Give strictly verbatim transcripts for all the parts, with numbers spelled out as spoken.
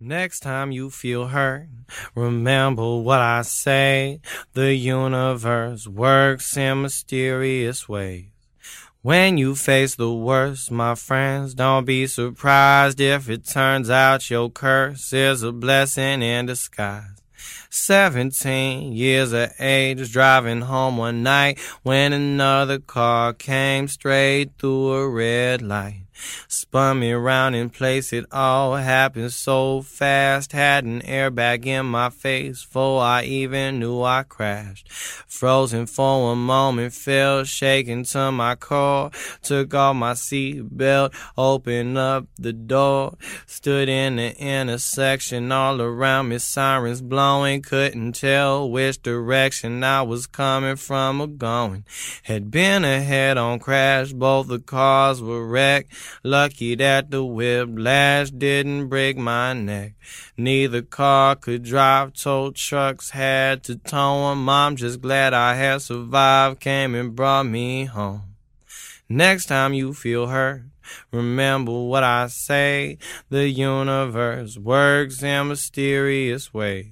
Next time you feel hurt, remember what I say. The universe works in mysterious ways. When you face the worst, my friends, don't be surprised if it turns out your curse is a blessing in disguise. Seventeen years of age, driving home one night when another car came straight through a red light. Spun me around in place, it all happened so fast. Had an airbag in my face before I even knew I crashed. Frozen for a moment, felt shaken to my core. Took off my seatbelt, opened up the door. Stood in the intersection, all around me sirens blowing. Couldn't tell which direction I was coming from or going. Had been a head-on crash, both the cars were wrecked. Lucky that the whiplash didn't break my neck. Neither car could drive, tow trucks had to tow 'em. I'm just glad I had survived, came and brought me home. Next time you feel hurt, remember what I say. The universe works in mysterious ways.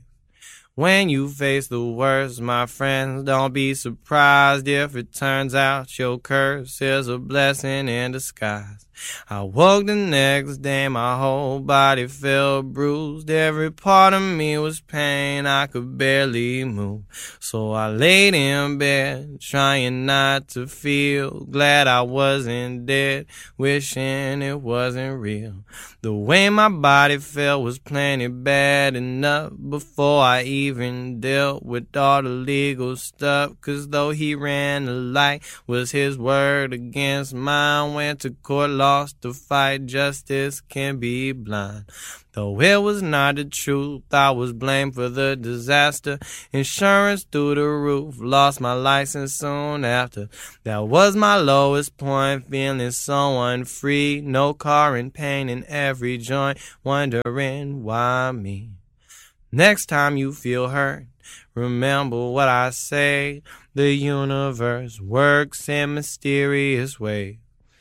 When you face the worst, my friends, don't be surprised if it turns out your curse is a blessing in disguise. I woke the next day, my whole body felt bruised. Every part of me was pain, I could barely move. So I laid in bed, trying not to feel. Glad I wasn't dead, wishing it wasn't real. The way my body felt was plenty bad enough before I even dealt with all the legal stuff. 'Cause though he ran the light, was his word against mine. Went to court, lost the fight, justice can be blind. Though it was not the truth, I was blamed for the disaster. Insurance through the roof, lost my license soon after. That was my lowest point, feeling so unfree. No car and pain in every joint, wondering why me. Next time you feel hurt, remember what I say. The universe works in mysterious ways.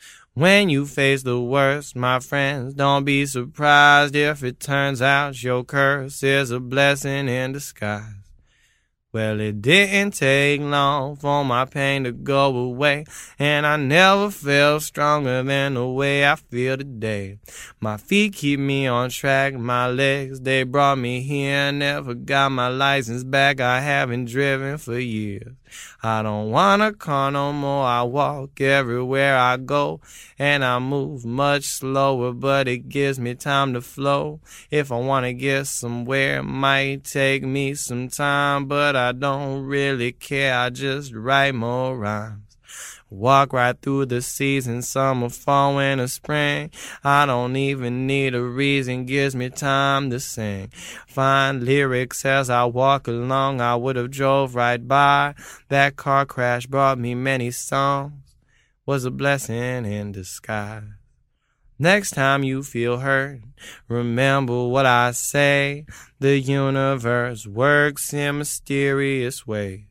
When you face the worst, my friends, don't be surprised if it turns out your curse is a blessing in disguise. Well, it didn't take long for my pain to go away, and I never felt stronger than the way I feel today. My feet keep me on track, my legs, they brought me here. Never got my license back, I haven't driven for years. I don't want a car no more, I walk everywhere I go, and I move much slower, but it gives me time to flow. If I want to get somewhere, it might take me some time, but I don't really care, I just write more rhymes. Walk right through the season, summer, fall, winter, spring. I don't even need a reason, gives me time to sing. Find lyrics as I walk along, I would have drove right by. That car crash brought me many songs, was a blessing in disguise. Next time you feel hurt, remember what I say. The universe works in mysterious ways.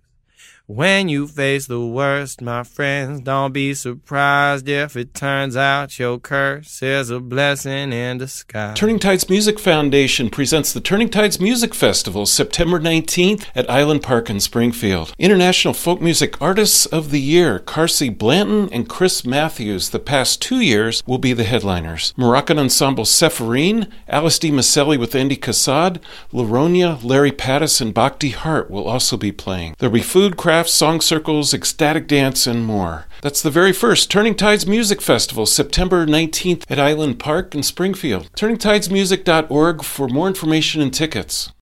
When you face the worst, my friends, don't be surprised if it turns out your curse is a blessing in disguise. Turning Tides Music Foundation presents the Turning Tides Music Festival, September nineteenth at Island Park in Springfield. International Folk Music Artists of the Year, Carsey Blanton and Chris Matthews, the past two years, will be the headliners. Moroccan Ensemble Sepharine, Alice D. Maselli with Andy Kassad, Laronia, Larry Pattis, and Bhakti Hart will also be playing. There'll be food, craft, song circles, ecstatic dance, and more. That's the very first Turning Tides Music Festival, September nineteenth at Island Park in Springfield. turning tides music dot org for more information and tickets.